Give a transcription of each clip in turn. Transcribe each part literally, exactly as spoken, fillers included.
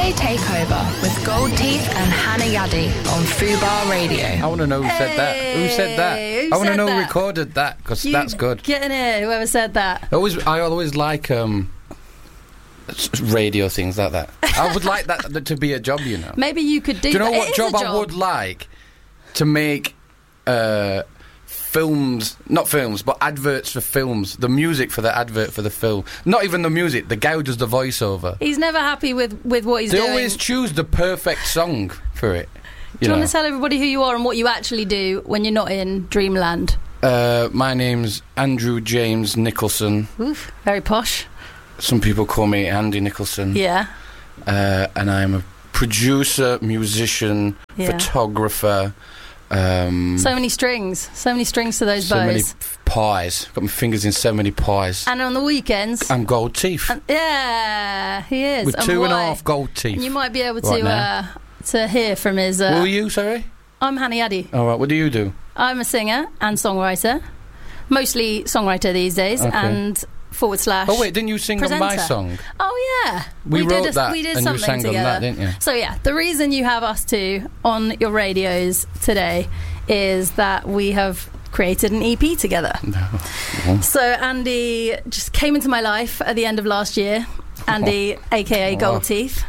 K Takeover with Gold Teeth and Hannah Yaddy on Fubar Radio. I want to know who said that. Who said that? Who I want to said know that? who recorded that, because that's good. Get in here, whoever said that. I always, I always like um, s- radio things like that. I would like that to be a job, you know. Maybe you could do Do you know that. what It is job, a I would like? To make uh, films, not films, but adverts for films. The music for the advert for the film. Not even the music, the guy who does the voiceover. He's never happy with, with what he's They doing. always choose the perfect song for it. Do You you know. want to tell everybody who you are and what you actually do when you're not in Dreamland? Uh, my name's Andrew James Nicholson. Oof, very posh. Some people call me Andy Nicholson. Yeah. Uh, and I'm a producer, musician, Yeah. photographer. Um, So many strings. So many strings to those so many bows. f- pies. Got my fingers in so many pies. And on the weekends. I'm gold teeth. and- yeah, he is. With And two and a why? half gold teeth. And you might be able right to now. uh, to hear from his. Uh, Who are you, sorry? I'm Hannah Yaddy. All right, what do you do? I'm a singer and songwriter, mostly songwriter these days, Okay. and forward slash. Oh, wait, didn't you sing on my presenter. song? Oh yeah, We, did wrote a, that we did and you something sang together. on that, didn't you? So yeah, the reason you have us two on your radios today is that we have created an E P together. No. So Andy just came into my life at the end of last year. Andy, aka Oh. Gold Teeth,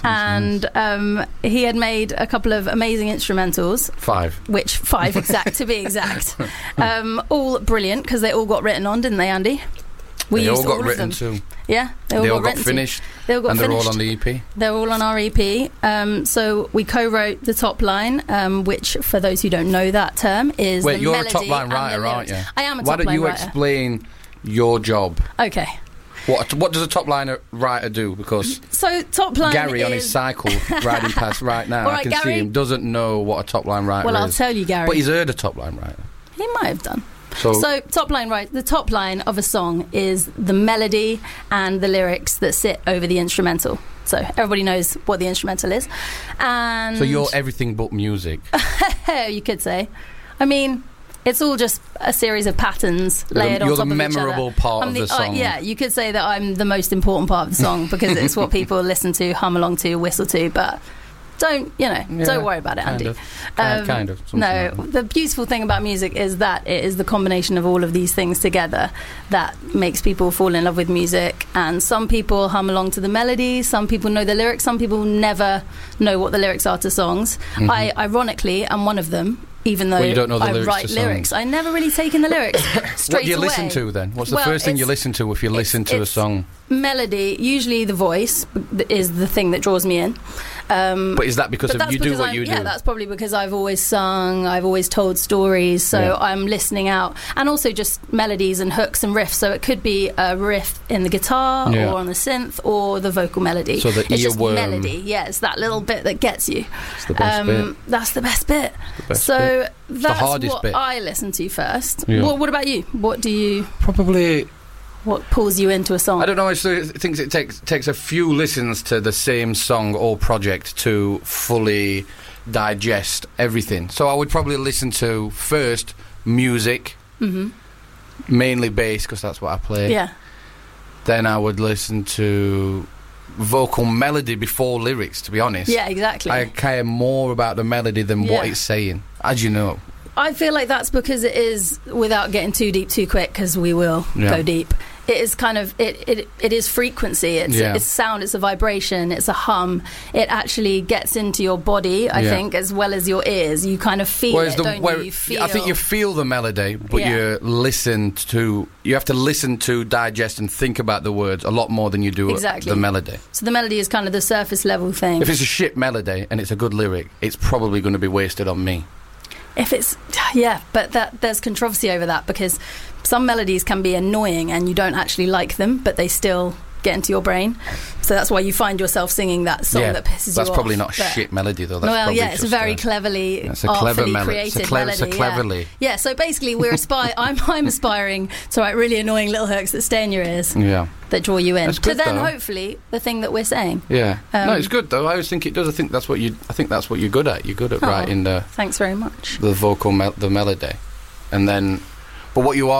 and um, he had made a couple of amazing instrumentals. Five. Which five exact to be exact, um, all brilliant because they all got written on, didn't they, Andy? We They used all got all written of them. too. Yeah, they all They got, all got written to. finished. They all got And they're finished. all on the E P. They're all on our E P. Um, so we co-wrote the top line, um, which, for those who don't know that term, is Wait, the you're a melody top line and the writer, aren't lyrics. you? I am a Why top don't line you writer. explain your job? Okay. What what does a top line writer do? Because So top line Gary is... on his cycle riding past right now, All I right, can Gary. see him, doesn't know what a top line writer Well, I'll is. tell you, Gary. But he's heard a top line writer. He might have done. So, So top line, right? The top line of a song is the melody and the lyrics that sit over the instrumental. So everybody knows what the instrumental is. And so you're everything but music. you could say. I mean, it's all just a series of patterns You're the- layered on you're top the of each other. memorable part I'm of the uh, song. yeah, you could say that I'm the most important part of the song because it's what people listen to, hum along to, whistle to. But don't, you know, Yeah, don't worry about it, kind Andy. of. Kind, Um, kind of. something No, like that. the beautiful thing about music is that it is the combination of all of these things together that makes people fall in love with music. And some people hum along to the melody, some people know the lyrics, some people never know what the lyrics are to songs. Mhm. I, ironically, am one of them, even though Well, you don't know the I lyrics write to lyrics. songs. I never really take in the lyrics straight What do you away. listen to then? What's the Well, first thing you it's- listen to if you listen to a it's- song? Melody, usually the voice is the thing that draws me in. Um, But is that because but of that's you do because what I'm, you do? yeah, that's probably because I've always sung, I've always told stories, so Yeah. I'm listening out, and also just melodies and hooks and riffs. So it could be a riff in the guitar Yeah. or on the synth or the vocal melody. So the it's just earworm- melody, yeah, it's that little bit that gets you. It's the best bit. That's the best bit. The best so bit. that's hardest what bit. I listen to first. Yeah. What, what about you? What do you? Probably. What pulls you into a song? I don't know. I think it takes takes a few listens to the same song or project to fully digest everything. So I would probably listen to first music, hmm mainly bass because that's what I play. Yeah. Then I would listen to vocal melody before lyrics. To be honest, Yeah, exactly. I care more about the melody than what Yeah. it's saying, as you know. I feel like that's because it is, without getting too deep too quick, because we will Yeah. go deep. It is kind of it. It, it is frequency. It's Yeah. it's sound. It's a vibration. It's a hum. It actually gets into your body. I Yeah. think as well as your ears. You kind of feel Whereas it, the don't where, you? You feel. I think you feel the melody, but Yeah. you listen to. You have to listen to, digest, and think about the words a lot more than you do Exactly. the melody. So the melody is kind of the surface level thing. If it's a shit melody and it's a good lyric, it's probably going to be wasted on me. If it's yeah, but that there's controversy over that because some melodies can be annoying and you don't actually like them, but they still get into your brain. So that's why you find yourself singing that song yeah, that pisses you off. that's probably not a But- shit melody though. That's well, probably yeah, it's a just very a, cleverly, it's a clever artfully melo- created it's a clever- it's a melody. cleverly. Yeah. yeah, so basically, we're aspire. I'm I'm aspiring to write really annoying little hooks that stay in your ears, Yeah, that draw you in. That's to good, then though. hopefully the thing that we're saying. yeah. Um, no, it's good though. I always think it does. I think that's what you. I think that's what you're good at. You're good at Oh. writing the Thanks very much. the vocal, mel- the melody, and then. But what you are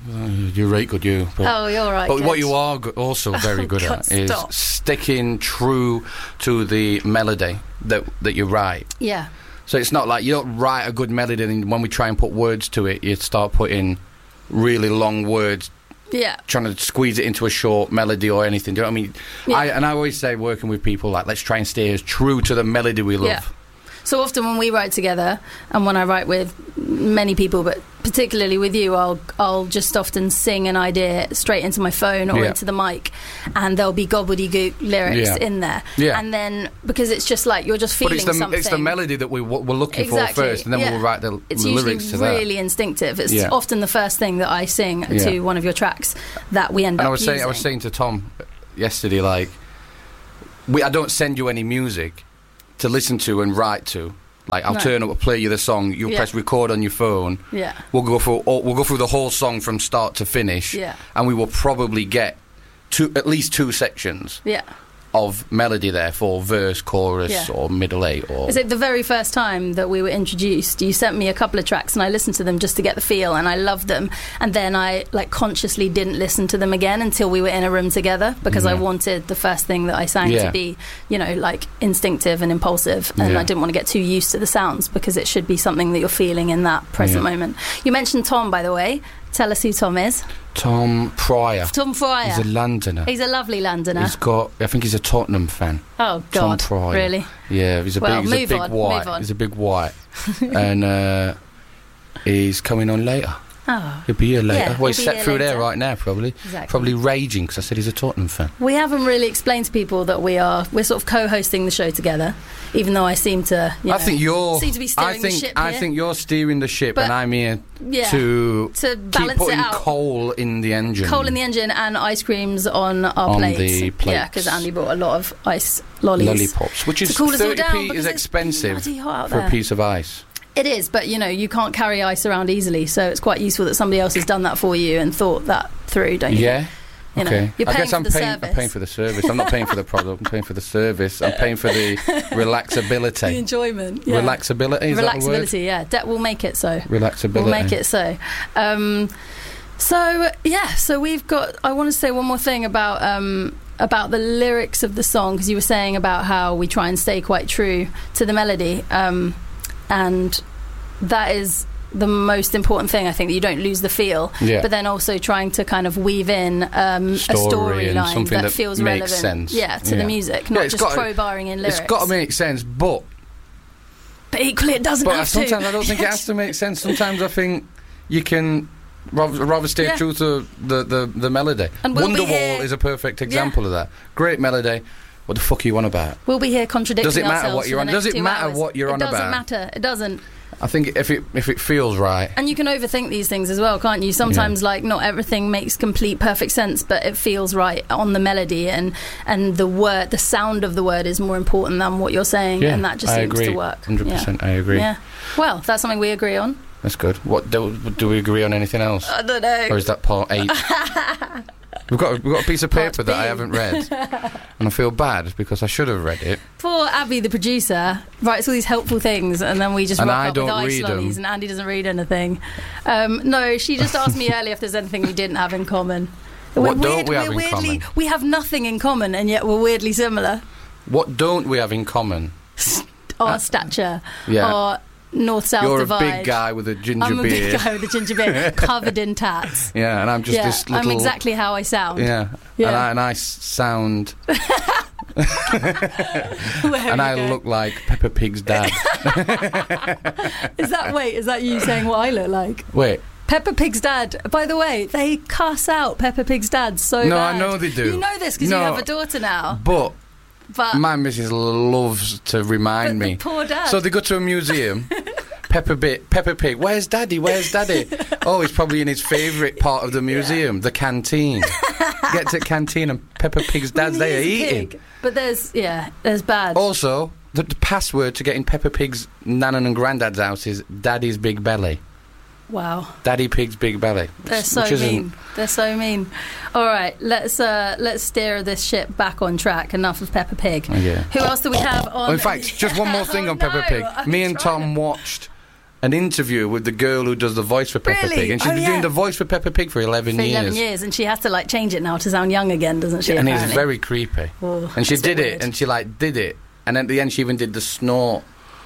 uh, you're right good, you. But, oh, you're right. But good. what you are go- also very Oh, good God, at is stop. sticking true to the melody that that you write. Yeah. So it's not like you don't write a good melody and when we try and put words to it, you start putting really long words, Yeah. trying to squeeze it into a short melody or anything. Do you know what I mean? Yeah. I, and I always say, working with people, like, let's try and stay as true to the melody we love. Yeah. So often when we write together, and when I write with many people, but particularly with you, I'll I'll just often sing an idea straight into my phone or Yeah. into the mic, and there'll be gobbledygook lyrics Yeah. in there. Yeah. And then, because it's just like, you're just But feeling it's the, something. it's the melody that we, what we're looking Exactly, for first, and then yeah. we'll write the, It's the usually lyrics to that. really instinctive. It's Yeah. often the first thing that I sing Yeah. to one of your tracks that we end And up I was saying, I was using. saying to Tom yesterday, like, we, I don't send you any music to listen to and write to. Like, I'll No. turn up and play you the song. You Yeah. press record on your phone. Yeah. We'll go through. all- We'll go through the whole song from start to finish. Yeah. And we will probably get two, at least two sections Yeah. of melody there for verse, chorus, Yeah. or middle eight. Or Is it the very first time that we were introduced? You sent me a couple of tracks and I listened to them just to get the feel, and I loved them. And then I like consciously didn't listen to them again until we were in a room together, because I Yeah. wanted the first thing that I sang Yeah. to be, you know, like instinctive and impulsive. And Yeah. I didn't want to get too used to the sounds, because it should be something that you're feeling in that present Yeah. moment. You mentioned Tom, by the way. Tell us who Tom is. Tom Pryor. Tom Fryer. He's a Londoner. He's a lovely Londoner. He's got. I think he's a Tottenham fan. Oh Tom God! Pryor. Really? Yeah, he's a Well, big. He's a move big on, white. move on. He's a big white, and uh, he's coming on later. Oh, He'll be here later. Yeah, well, he'll he's be sat here through there later. right now, probably. exactly. Probably raging because I said he's a Tottenham fan. We haven't really explained to people that we are we're sort of co-hosting the show together, even though I seem to. You know, I think you're. seem to be I steering the think. ship I here. think you're steering the ship, But- and I'm here yeah, to to keep balance putting it out. coal in the engine. Coal in the engine and ice creams on our On plates. the Yeah, plates. because Andy bought a lot of ice lollies. lollipops, which to is cool us all thirty down p because is it's expensive bloody hot out for there. a piece of ice. It is, but you know, you can't carry ice around easily, so it's quite useful that somebody else has done that for you and thought that through, don't you? Yeah. You know, Okay. you're I paying guess for I'm the paying. service. I'm paying for the service. I'm not paying for the product. I'm paying for the service. I'm paying for the The relaxability. enjoyment. Yeah. Relaxability. Is that a word? Relaxability, yeah. Debt will make it so. Relaxability. We'll make it so. Um, so yeah, so we've got. I want to say one more thing about um, about the lyrics of the song, because you were saying about how we try and stay quite true to the melody, um, and that is the most important thing. I think that you don't lose the feel, Yeah. but then also trying to kind of weave in um, Story a and storyline something that, that feels makes relevant, sense. yeah, to Yeah. the music, Yeah, not it's just gotta- crowbarring in lyrics. It's got to make sense, but but equally, it doesn't but have sometimes to. I don't think it has to make sense. Sometimes I think you can rather, rather stay Yeah. true to the, the, the melody. And we'll be Wonderwall here- is a perfect example of that. Great melody. What the fuck are you on about? We'll be here contradicting Does it matter ourselves what you're for on- the does next it two matter hours. what you're it on doesn't about? matter. It doesn't. I think if it if it feels right. And you can overthink these things as well, can't you? Sometimes, like, not everything makes complete perfect sense, but it feels right on the melody, and and the word, the sound of the word is more important than what you're saying, Yeah, and that just I seems agree. to work. one hundred percent I agree. Yeah. Well, that's something we agree on. That's good. What do, do we agree on anything else? I don't know. Or is that part eight? We've got a, we've got a piece of Part paper that I B. haven't read, and I feel bad because I should have read it. Poor Abby, the producer, writes all these helpful things, and then we just And rock I up with don't ice read 'em. lollies, and Andy doesn't read anything. Um, no, she just asked me earlier if there's anything we didn't have in common. What We're don't we have we're in weirdly, common? We have nothing in common, and yet we're weirdly similar. What don't we have in common? Our Uh, stature, Yeah. our north-south You're divide. a big guy with a ginger I'm a beard. big guy with a ginger beard, covered in tats. Yeah, and I'm just yeah, this little. I'm exactly how I sound. Yeah, Yeah. and I, and I s- sound, Where and you I go. look like Peppa Pig's dad. Is that wait? Is that you saying what I look like? Wait, Peppa Pig's dad. By the way, they cuss out Peppa Pig's dad so No, bad. I know they do. You know this because No. you have a daughter now. but But my missus loves to remind but me. the poor dad. So they go to a museum. Peppa, Bit, Peppa Pig, where's Daddy? Where's Daddy? Oh, he's probably in his favourite part of the museum, the canteen. Get to the canteen and Peppa Pig's dad's Well, there he is a eating. pig. But there's yeah, there's bad. Also, the, the password to getting Peppa Pig's Nana and Grandad's house is Daddy's Big Belly. Wow, Daddy Pig's Big Belly. they're so which isn't- mean. They're so mean. All right, let's uh, let's steer this ship back on track. Enough of Peppa Pig. Oh, yeah. Who else do we have on? Oh, in fact, just one more thing Oh, on Peppa no, Pig. I'm Me and trying Tom watched an interview with the girl who does the voice for Peppa Really? Pig, and she's Oh, been yeah. doing the voice for Peppa Pig for eleven For years. eleven years, and she has to like change it now to sound young again, doesn't she? And it's apparently? very creepy. Oh, and she that's a bit did it, weird. and she like did it, and at the end she even did the snort.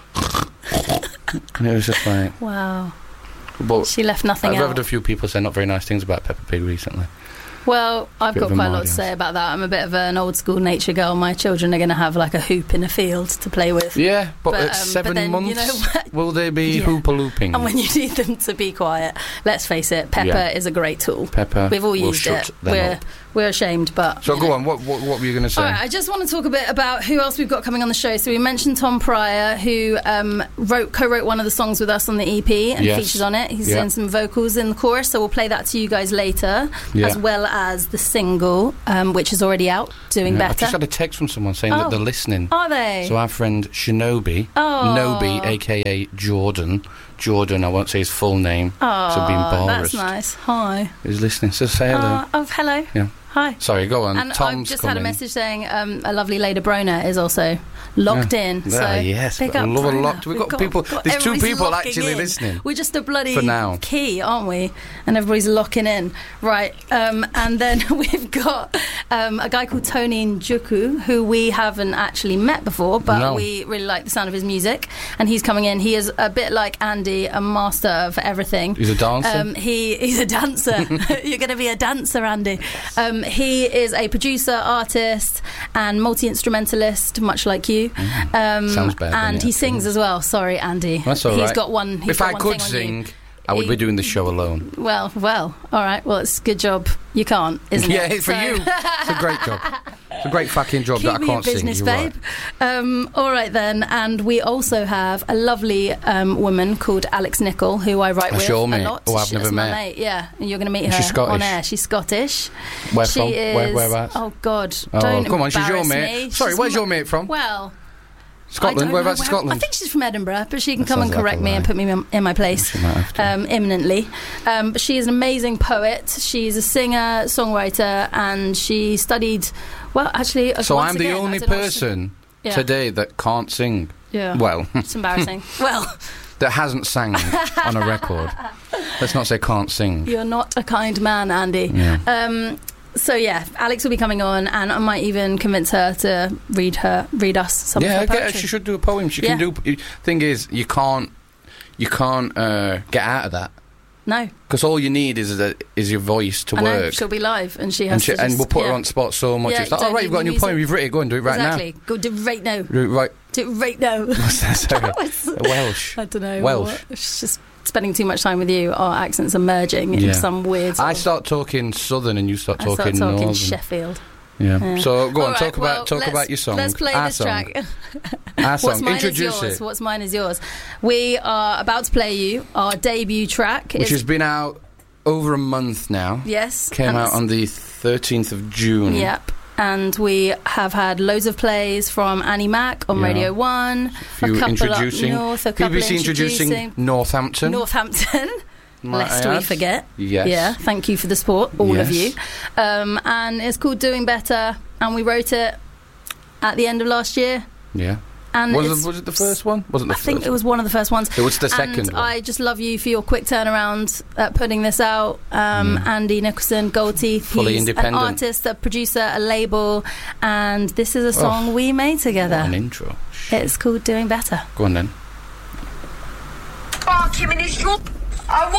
And it was just like, Wow. but She left nothing I've out. heard a few people say not very nice things about Peppa Pig recently. Well, I've Bit got of a quite a lot to audience. say about that. I'm a bit of an old school nature girl. My children are going to have like a hoop in a field to play with. Yeah, but, But, at um, but seven then, months, you know what? will they be Yeah. hoopa-looping? And when you need them to be quiet, let's face it, Pepper Yeah. is a great tool. Peppa We've all will used shut it. them We're up. we're ashamed, but So you go know. on, what, what what were you going to say? All right, I just want to talk a bit about who else we've got coming on the show. So we mentioned Tom Pryor, who um, wrote co-wrote one of the songs with us on the E P and Yes. features on it. He's Yeah. doing some vocals in the chorus, so we'll play that to you guys later, Yeah. as well as the single, um, which is already out, Doing Yeah, I've Better. just had a text from someone saying Oh. that they're listening. Are they? So our friend Shinobi, Oh. Nobi, aka Jordan, Jordan, I won't say his full name, Oh, so being embarrassed, that's nice. Hi. is listening. So say hello. Oh, oh, hello. Yeah. Hi. Sorry, go on. And Tom's I've just coming. had a message saying um, a lovely Lady Brona is also locked Yeah. in. So Ah, yes, big I up love a Brona. lot. We've got people- there's two everybody's people locking actually in. listening. We're just a bloody For now. key, aren't we? And everybody's locking in. Right. Um, and then we've got um, a guy called Tony Njuku, who we haven't actually met before, but No. we really like the sound of his music. And he's coming in. He is a bit like Andy, a master of everything. He's a dancer. Um, he he's a dancer. You're going to be a dancer, Andy. Um, he is a producer, artist, and multi-instrumentalist, much like you. Um, Sounds bad, And doesn't he it? sings as well. Sorry, Andy. That's all He's right. got one. He's if got I one could thing on you. sing, I would He- be doing the show alone. Well, well. All right. Well, it's a good job. You can't, isn't Yeah, it? for So- you. It's a great job. It's a great fucking job Keep that I me in can't sing. business, You're babe. right. Um, all right then, and we also have a lovely um, woman called Alex Nichol, who I write That's with your a mate? lot. Oh, I've She- never that's my met. mate. Yeah, and you're going to meet her She's Scottish? on air. She's Scottish. Where she from? is. Where, whereabouts? Oh God! Oh, don't come on, she's your embarrass mate. me. Sorry, She's where's my- your mate from? Well. I Scotland? don't Whereabouts know in where- Scotland? I think she's from Edinburgh, but she can That come and sounds like correct a me and lie. put me in, in my place She might have to. um, imminently. Um, but she is an amazing poet. She's a singer, songwriter, and she studied. Well, actually, uh, So once I'm the again, I only don't know what she- person Yeah. today that can't sing. Yeah. Well, It's embarrassing. Well, that hasn't sang on a record. Let's not say can't sing. you're not a kind man, Andy. Yeah. Um, so yeah, Alex will be coming on, and I might even convince her to read her, read us some Yeah, of her okay, poetry. she should do a poem. She can Yeah. do. Thing is, you can't, you can't uh, get out of that No, because all you need is a, is your voice to I know work. she'll be live, and she has and, she, to. Just, and we'll put yeah. her on spot so much. Yeah, It's like, don't all right, need you've got a new new poem. music. You've written it. Go and do it right Exactly. Go do it right now. now. Do it right. Do it right now. What's that? Sorry. That was- Welsh. I don't know. Welsh. What- It's just spending too much time with you. Our accents are merging Yeah. in some weird. sort I of- start talking southern and you start I talking start talking northern. Sheffield. Yeah. Yeah. So go on, All right, talk well, about talk let's- about your song. Let's play Our this song. track. Our What's song. mine Introduce is yours. it. What's mine is yours. We are about to play you our debut track. Which It's- has been out over a month now. yes, Came and out it's- on the thirteenth of June. Yep. And we have had loads of plays from Annie Mac on Yeah. Radio One, Few a couple introducing. up north, a B couple B C introducing, introducing Northampton. Northampton. might Lest I we add. forget. Yes. Yeah, thank you for the support, all of you. Yes. Um, and it's called Doing Better, and we wrote it at the end of last year. Yeah. And Was it's- it, was it the first one? Wasn't the I first think it was one of the first ones. It was the second and one. I just love you for your quick turnaround at putting this out. Um, Mm. Andy Nicholson, Gold Teeth. Fully He's independent. an artist, a producer, a label, and this is a song Oh, we made together. What an intro. It's called Doing Better. Go on then. Barking in his jaw. I